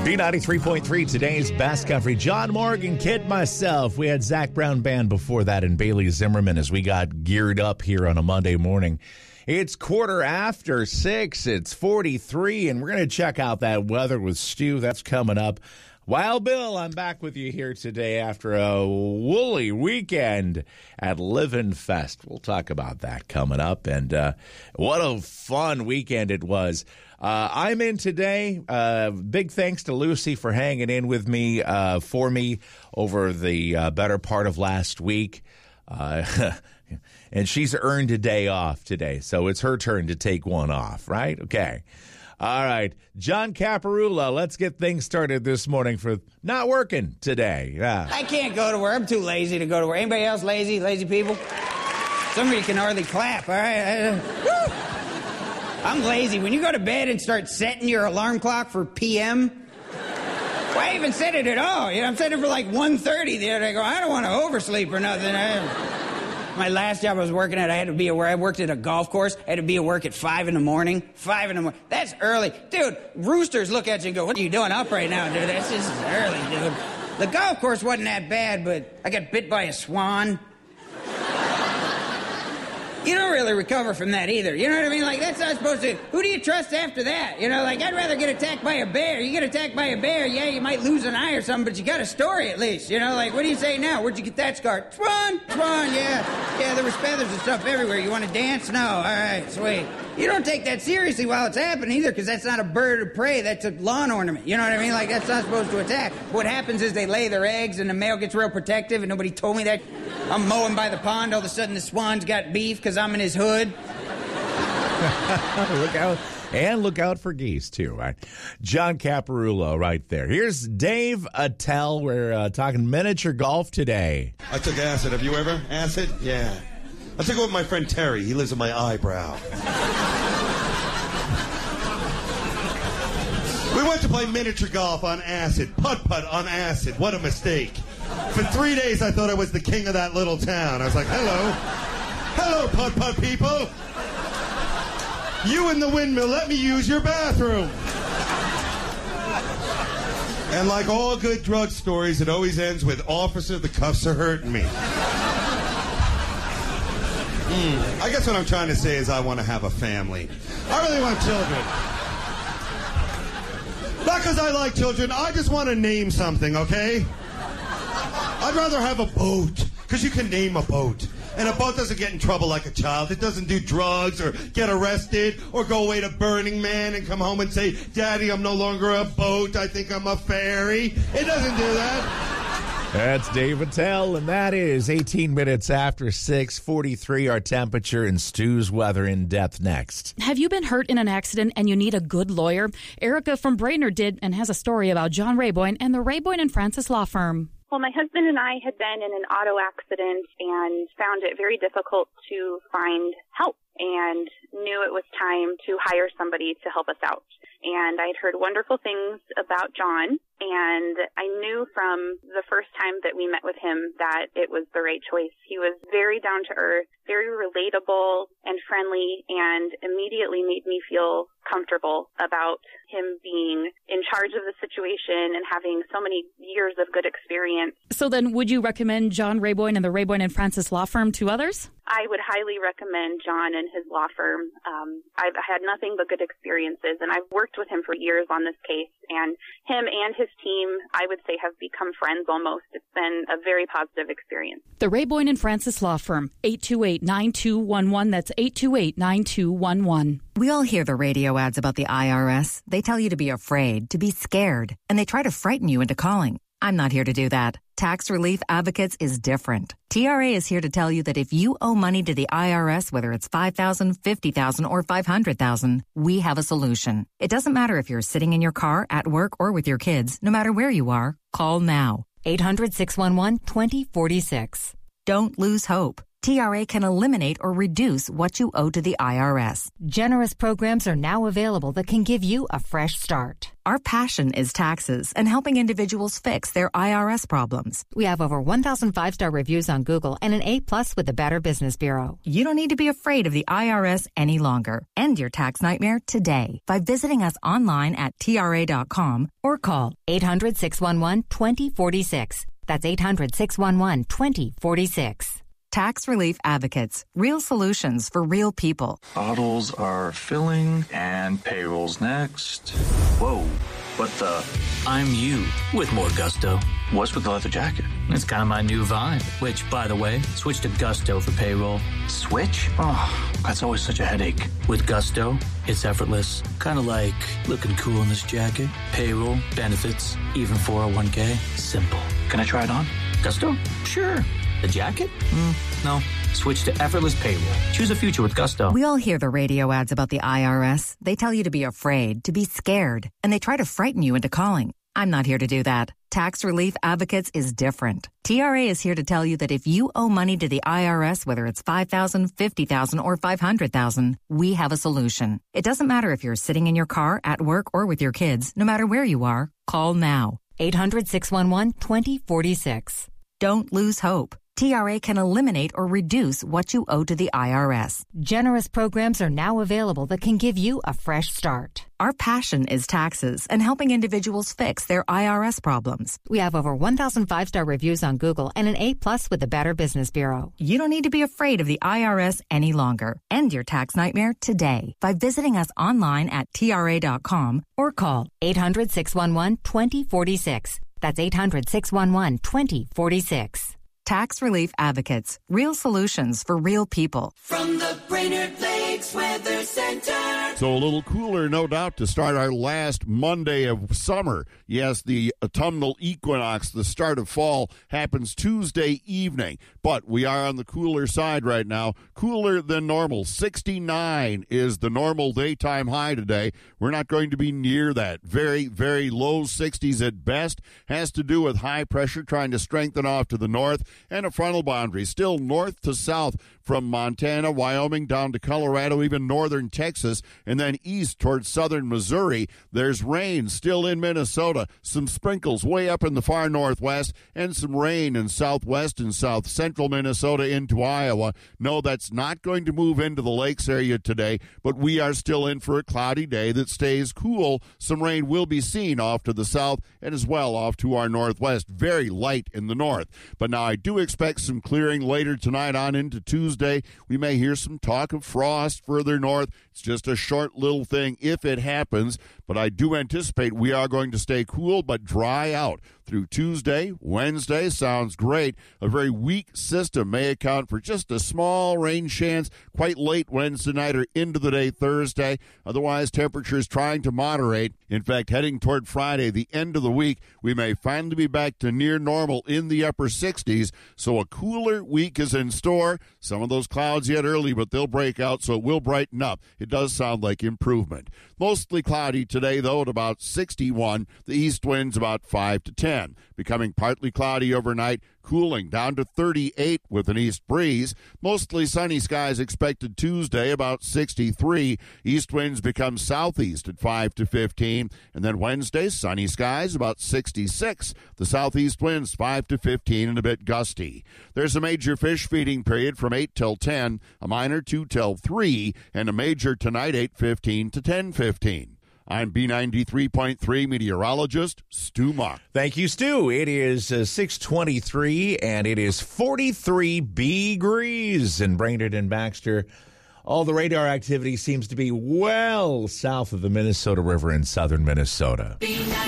B93.3, today's best country. John Morgan, Kid Myself. We had Zach Brown Band before that and Bailey Zimmerman as we got geared up here on a Monday morning. It's 6:15. It's 43, and we're going to check out that weather with Stu. That's coming up. Wild Bill, I'm back with you here today after a woolly weekend at Livin' Fest. We'll talk about that coming up, and what a fun weekend it was. I'm in today. Big thanks to Lucy for hanging in with me for me over the better part of last week. And she's earned a day off today, so it's her turn to take one off, right? Okay. All right. John Caparulo, let's get things started this morning for not working today. Yeah. I can't go to work. I'm too lazy to go to work. Anybody else lazy? Lazy people? Somebody can hardly clap, all right? I'm lazy. When you go to bed and start setting your alarm clock for PM, why even set it at all? You know, I'm setting it for like 1:30 the other day. I go, I don't want to oversleep or nothing. My last job I was working at, I had to be at work. I worked at a golf course. I had to be at work at 5 in the morning. 5 in the morning. That's early. Dude, roosters look at you and go, what are you doing up right now, dude? This is early, dude. The golf course wasn't that bad, but I got bit by a swan. You don't really recover from that either. You know what I mean? Like, that's not supposed to... Who do you trust after that? You know, like, I'd rather get attacked by a bear. You get attacked by a bear, yeah, you might lose an eye or something, but you got a story at least. You know, like, what do you say now? Where'd you get that scar? Swan, yeah. Yeah, there was feathers and stuff everywhere. You want to dance? No. All right, sweet. You don't take that seriously while it's happening either, because that's not a bird of prey. That's a lawn ornament. You know what I mean? Like, that's not supposed to attack. What happens is they lay their eggs, and the male gets real protective, and nobody told me that. I'm mowing by the pond. All of a sudden, the swan's got beef because I'm in his hood. Look out. And look out for geese, too, right? John Caparulo right there. Here's Dave Attell. We're talking miniature golf today. I took acid. Have you ever? Acid? Yeah. I took it with my friend Terry. He lives in my eyebrow. We went to play miniature golf on acid. Putt-putt on acid. What a mistake. For 3 days, I thought I was the king of that little town. I was like, hello. Hello, putt-putt people. You in the windmill, let me use your bathroom. And like all good drug stories, it always ends with, officer, the cuffs are hurting me. I guess what I'm trying to say is I want to have a family. I really want children. Not because I like children, I just want to name something, okay? I'd rather have a boat, because you can name a boat. And a boat doesn't get in trouble like a child. It doesn't do drugs or get arrested or go away to Burning Man and come home and say, Daddy, I'm no longer a boat. I think I'm a ferry. It doesn't do that. That's Dave Attell, and that is 18 minutes after 6:43, our temperature and Stu's weather in depth next. Have you been hurt in an accident and you need a good lawyer? Erica from Brainerd did and has a story about John Rayboyne and the Rayboyne and Francis Law Firm. Well, my husband and I had been in an auto accident and found it very difficult to find help and knew it was time to hire somebody to help us out. And I'd heard wonderful things about John, and I knew from the first time that we met with him that it was the right choice. He was very down to earth, very relatable and friendly, and immediately made me feel comfortable about him being in charge of the situation and having so many years of good experience. So then would you recommend John Rayboyne and the Rayboyne and Francis Law Firm to others? I would highly recommend John and his law firm. I've had nothing but good experiences, and I've worked with him for years on this case, and him and his team, I would say, have become friends almost. It's been a very positive experience. The Rayboyne and Francis Law Firm, 828-9211. That's 828-9211. We all hear the radio ads about the IRS. They tell you to be afraid, to be scared, and they try to frighten you into calling. I'm not here to do that. Tax Relief Advocates is different. TRA is here to tell you that if you owe money to the IRS, whether it's $5,000, $50,000, or $500,000, we have a solution. It doesn't matter if you're sitting in your car, at work, or with your kids. No matter where you are, call now. 800-611-2046. Don't lose hope. TRA can eliminate or reduce what you owe to the IRS. Generous programs are now available that can give you a fresh start. Our passion is taxes and helping individuals fix their IRS problems. We have over 1,000 5-star reviews on Google and an A+ with the Better Business Bureau. You don't need to be afraid of the IRS any longer. End your tax nightmare today by visiting us online at TRA.com or call 800-611-2046. That's 800-611-2046. Tax Relief Advocates. Real solutions for real people. Bottles are filling and payroll's next. Whoa, what the? I'm you with more gusto. What's with the leather jacket? It's kind of my new vibe, which, by the way, switch to Gusto for payroll. Switch? Oh, that's always such a headache. With Gusto, it's effortless. Kind of like looking cool in this jacket. Payroll, benefits, even 401k. Simple. Can I try it on? Gusto? Sure. The jacket? No. Switch to effortless payroll. Choose a future with Gusto. We all hear the radio ads about the IRS. They tell you to be afraid, to be scared, and they try to frighten you into calling. I'm not here to do that. Tax Relief Advocates is different. TRA is here to tell you that if you owe money to the IRS, whether it's $5,000, $50,000, or $500,000, we have a solution. It doesn't matter if you're sitting in your car, at work, or with your kids. No matter where you are, call now. 800-611-2046. Don't lose hope. TRA can eliminate or reduce what you owe to the IRS. Generous programs are now available that can give you a fresh start. Our passion is taxes and helping individuals fix their IRS problems. We have over 1,000 5-star reviews on Google and an A+ with the Better Business Bureau. You don't need to be afraid of the IRS any longer. End your tax nightmare today by visiting us online at TRA.com or call 800-611-2046. That's 800-611-2046. Tax Relief Advocates. Real solutions for real people. From the Brainerd Lakes Weather Center. So a little cooler, no doubt, to start our last Monday of summer. Yes, the autumnal equinox, the start of fall, happens Tuesday evening. But we are on the cooler side right now. Cooler than normal. 69 is the normal daytime high today. We're not going to be near that. Very, very low 60s at best. Has to do with high pressure trying to strengthen off to the north. And a frontal boundary still north to south from Montana, Wyoming, down to Colorado, even northern Texas, and then east towards southern Missouri. There's rain still in Minnesota, some sprinkles way up in the far northwest, and some rain in southwest and south central Minnesota into Iowa. No, that's not going to move into the lakes area today, but we are still in for a cloudy day that stays cool. Some rain will be seen off to the south and as well off to our northwest. Very light in the north. But now I do expect some clearing later tonight on into Tuesday. We may hear some talk of frost further north. It's just a short little thing if it happens, but I do anticipate we are going to stay cool but dry out through Tuesday. Wednesday sounds great. A very weak system may account for just a small rain chance quite late Wednesday night or into the day Thursday. Otherwise, temperatures trying to moderate. In fact, heading toward Friday, the end of the week, we may finally be back to near normal in the upper 60s. So a cooler week is in store. Some of those clouds yet early, but they'll break out, so it will brighten up. It does sound like improvement. Mostly cloudy today, though, at about 61. The east winds about 5 to 10. Becoming partly cloudy overnight, cooling down to 38 with an east breeze. Mostly sunny skies expected Tuesday, about 63. East winds become southeast at 5 to 15. And then Wednesday, sunny skies, about 66. The southeast winds 5 to 15 and a bit gusty. There's a major fish feeding period from 8 till 10, a minor 2 till 3, and a major tonight 8:15 to 10:15. I'm B93.3 meteorologist Stu Muck. Thank you, Stu. It is 6:23, and it is 43 degrees in Brainerd and Baxter. All the radar activity seems to be well south of the Minnesota River in southern Minnesota. B93.